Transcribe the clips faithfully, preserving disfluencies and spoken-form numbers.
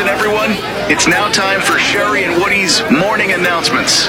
Attention, everyone. It's now time for Sherry and Woody's morning announcements.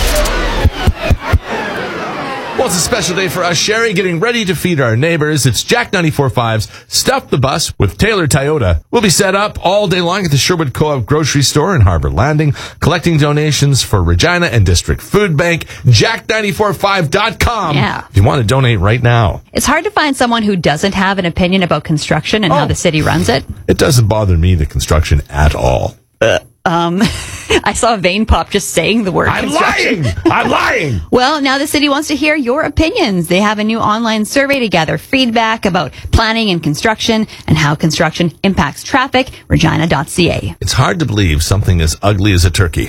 Well, it's a special day for us, Sherry, getting ready to feed our neighbors. It's Jack ninety-four point five's Stuff the Bus with Taylor Toyota. We'll be set up all day long at the Sherwood Co-op grocery store in Harbor Landing, collecting donations for Regina and District Food Bank. Jack ninety-four point five dot com Yeah. if you want to donate right now. It's hard to find someone who doesn't have an opinion about construction and Oh. how the city runs it. It doesn't bother me, the construction, at all. Um, I saw Vane Pop just saying the word I'm construction. lying! I'm lying! Well, now the city wants to hear your opinions. They have a new online survey to gather feedback about planning and construction and how construction impacts traffic. Regina dot c a. It's hard to believe something as ugly as a turkey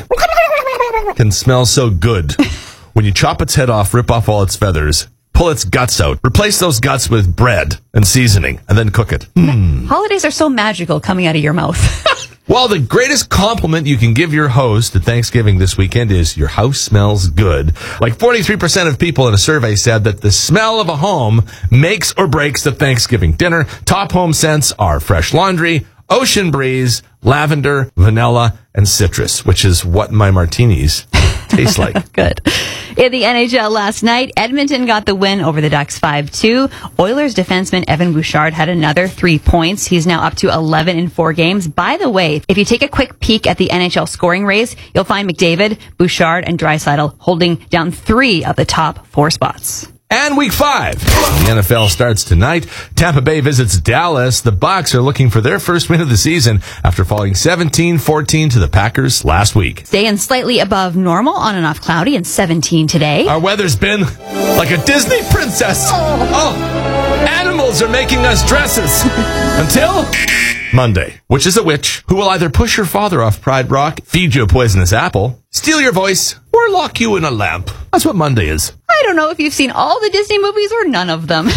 can smell so good. When you chop its head off, rip off all its feathers, pull its guts out, replace those guts with bread and seasoning, and then cook it. Mm. Holidays are so magical coming out of your mouth. Well, the greatest compliment you can give your host at Thanksgiving this weekend is your house smells good. Like forty-three percent of people in a survey said that the smell of a home makes or breaks the Thanksgiving dinner. Top home scents are fresh laundry, ocean breeze, lavender, vanilla, and citrus, which is what my martinis taste like. Good. In the N H L last night, Edmonton got the win over the Ducks five two. Oilers defenseman Evan Bouchard had another three points. He's now up to eleven in four games. By the way, if you take a quick peek at the N H L scoring race, you'll find McDavid, Bouchard, and Draisaitl holding down three of the top four spots. And week five. The N F L starts tonight. Tampa Bay visits Dallas. The Bucs are looking for their first win of the season after falling seventeen fourteen to the Packers last week. Staying slightly above normal, on and off cloudy, and seventeen today. Our weather's been like a Disney princess. Oh, animals are making us dresses. Until Monday, which is a witch who will either push your father off Pride Rock, feed you a poisonous apple, steal your voice, or lock you in a lamp. That's what Monday is. I don't know if you've seen all the Disney movies or none of them.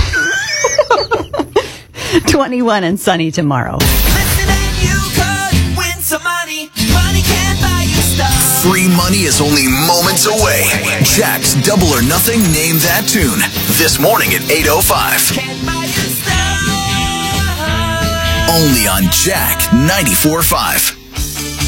twenty-one and sunny tomorrow. Listen and you could win some money. Money can buy you stuff. Free money is only moments away. Jack's Double or Nothing Name That Tune. This morning at eight oh five. Can buy you stuff. Only on Jack ninety-four point five.